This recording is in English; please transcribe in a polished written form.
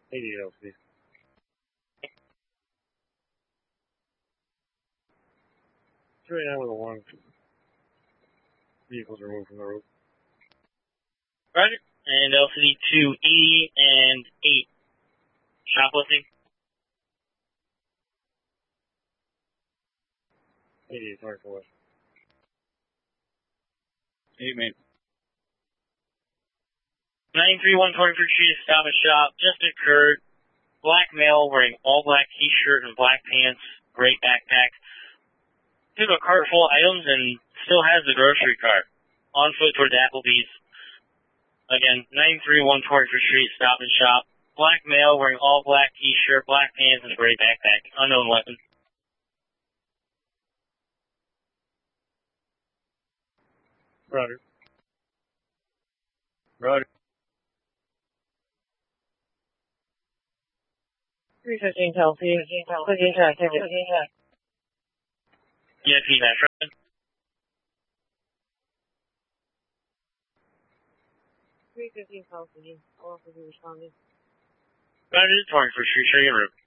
ADLC. Right now with a one. Vehicles removed from the road. Roger. And LCD 280 and 8. Shoplifting. 88, 24. 8, mate. 931 23rd Street, Stop and Shop. Just occurred. Black male wearing all black t-shirt and black pants, gray backpack. Took a cart full of items and still has the grocery cart. On foot towards Applebee's. Again, 931 23rd Street, Stop and Shop. Black male wearing all black t-shirt, black pants, and a gray backpack. Unknown weapon. Roger. Roger. 315 Kelsey. 15 track. 15 track. Yeah, feedback. 315 Kelsey. I'll also be responding. Roger, 23rd Street, show your route.